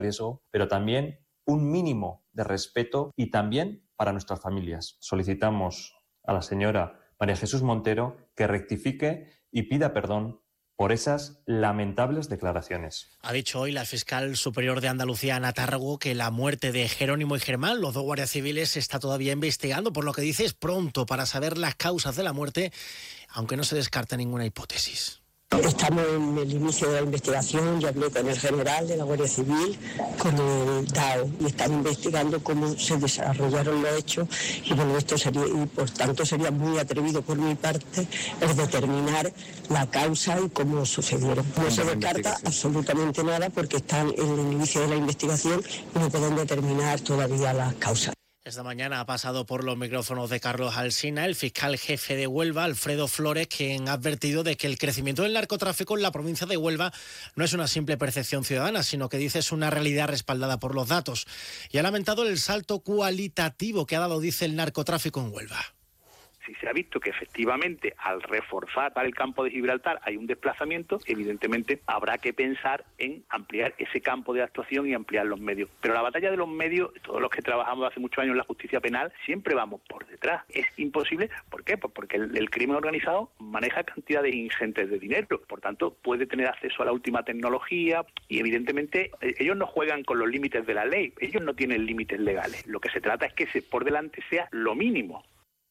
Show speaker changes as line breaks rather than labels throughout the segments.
riesgo, pero también un mínimo de respeto y también para nuestras familias. Solicitamos a la señora María Jesús Montero que rectifique y pida perdón por esas lamentables declaraciones.
Ha dicho hoy la fiscal superior de Andalucía, Ana Tárrego, que la muerte de Jerónimo y Germán, los dos guardias civiles, se está todavía investigando, por lo que dice es pronto para saber las causas de la muerte, aunque no se descarta ninguna hipótesis.
Estamos en el inicio de la investigación, ya hablé con el general de la Guardia Civil, con el DAO, y están investigando cómo se desarrollaron los hechos, y bueno, esto sería, y por tanto sería muy atrevido por mi parte el determinar la causa y cómo sucedieron. No se descarta absolutamente nada porque están en el inicio de la investigación y no pueden determinar todavía las causas.
Esta mañana ha pasado por los micrófonos de Carlos Alsina el fiscal jefe de Huelva, Alfredo Flores, quien ha advertido de que el crecimiento del narcotráfico en la provincia de Huelva no es una simple percepción ciudadana, sino que dice es una realidad respaldada por los datos. Y ha lamentado el salto cualitativo que ha dado, dice, el narcotráfico en Huelva.
Si se ha visto que efectivamente al reforzar el campo de Gibraltar hay un desplazamiento, evidentemente habrá que pensar en ampliar ese campo de actuación y ampliar los medios. Pero la batalla de los medios, todos los que trabajamos hace muchos años en la justicia penal, siempre vamos por detrás. Es imposible. ¿Por qué? Pues porque el crimen organizado maneja cantidades ingentes de dinero. Por tanto, puede tener acceso a la última tecnología y evidentemente ellos no juegan con los límites de la ley. Ellos no tienen límites legales. Lo que se trata es que por delante sea lo mínimo.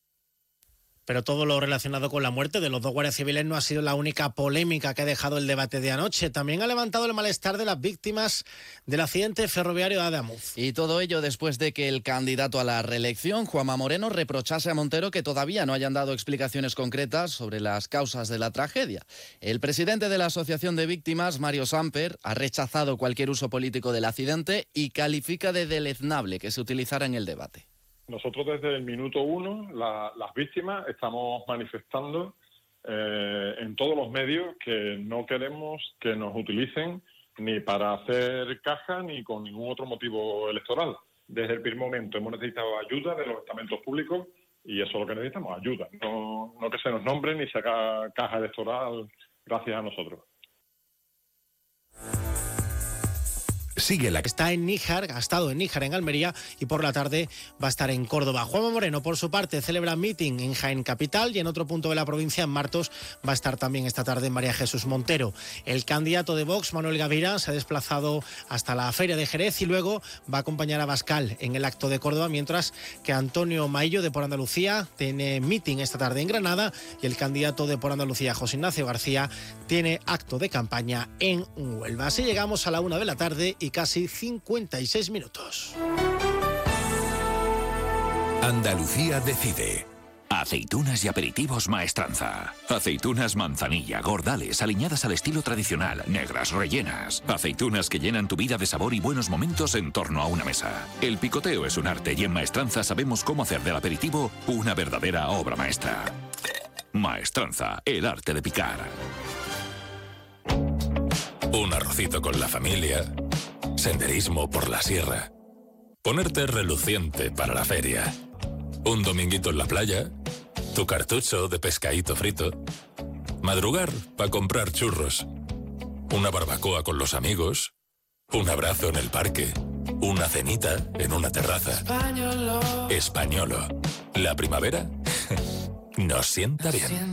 Pero todo lo relacionado con la muerte de los dos guardias civiles no ha sido la única polémica que ha dejado el debate de anoche. También ha levantado el malestar de las víctimas del accidente ferroviario de Ademuz.
Y todo ello después de que el candidato a la reelección, Juanma Moreno, reprochase a Montero que todavía no hayan dado explicaciones concretas sobre las causas de la tragedia. El presidente de la Asociación de Víctimas, Mario Samper, ha rechazado cualquier uso político del accidente y califica de deleznable que se utilizara en el debate.
Nosotros desde el minuto uno, las víctimas, estamos manifestando en todos los medios que no queremos que nos utilicen ni para hacer caja ni con ningún otro motivo electoral. Desde el primer momento hemos necesitado ayuda de los estamentos públicos y eso es lo que necesitamos, ayuda. No que se nos nombre ni se haga caja electoral gracias a nosotros.
Síguela. Está en Níjar, ha estado en Níjar, en Almería, y por la tarde va a estar en Córdoba. Juanma Moreno, por su parte, celebra meeting en Jaén Capital y en otro punto de la provincia, en Martos, va a estar también esta tarde María Jesús Montero. El candidato de Vox, Manuel Gaviria, se ha desplazado hasta la Feria de Jerez y luego va a acompañar a Bascal en el acto de Córdoba, mientras que Antonio Maillo, de Por Andalucía, tiene meeting esta tarde en Granada y el candidato de Por Andalucía, José Ignacio García, tiene acto de campaña en Huelva. Así llegamos a la 1 de la tarde y casi 56 minutos.
Andalucía decide. Aceitunas y aperitivos Maestranza. Aceitunas manzanilla, gordales, aliñadas al estilo tradicional, negras, rellenas. Aceitunas que llenan tu vida de sabor y buenos momentos en torno a una mesa. El picoteo es un arte y en Maestranza sabemos cómo hacer del aperitivo una verdadera obra maestra. Maestranza, el arte de picar.
Un arrocito con la familia. Senderismo por la sierra. Ponerte reluciente para la feria. Un dominguito en la playa. Tu cartucho de pescadito frito. Madrugar para comprar churros. Una barbacoa con los amigos. Un abrazo en el parque. Una cenita en una terraza. Españolo. La primavera nos sienta bien.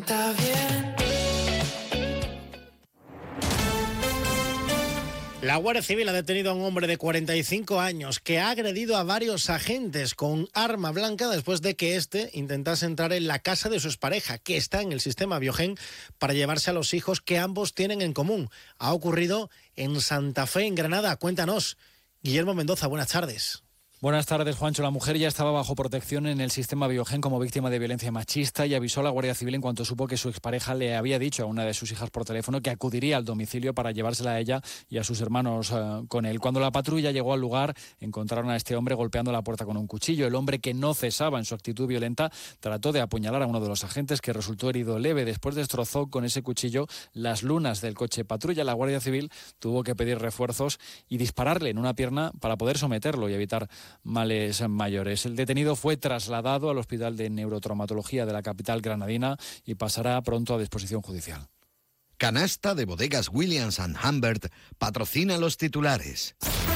La Guardia Civil ha detenido a un hombre de 45 años que ha agredido a varios agentes con arma blanca después de que éste intentase entrar en la casa de su expareja, que está en el sistema Biogen, para llevarse a los hijos que ambos tienen en común. Ha ocurrido en Santa Fe, en Granada. Cuéntanos, Guillermo Mendoza, buenas tardes.
Buenas tardes, Juancho. La mujer ya estaba bajo protección en el sistema Biogen como víctima de violencia machista y avisó a la Guardia Civil en cuanto supo que su expareja le había dicho a una de sus hijas por teléfono que acudiría al domicilio para llevársela a ella y a sus hermanos con él. Cuando la patrulla llegó al lugar, encontraron a este hombre golpeando la puerta con un cuchillo. El hombre, que no cesaba en su actitud violenta, trató de apuñalar a uno de los agentes, que resultó herido leve. Después destrozó con ese cuchillo las lunas del coche patrulla. La Guardia Civil tuvo que pedir refuerzos y dispararle en una pierna para poder someterlo y evitar males mayores. El detenido fue trasladado al Hospital de Neurotraumatología de la capital granadina y pasará pronto a disposición judicial.
Canasta de Bodegas Williams & Humbert patrocina los titulares.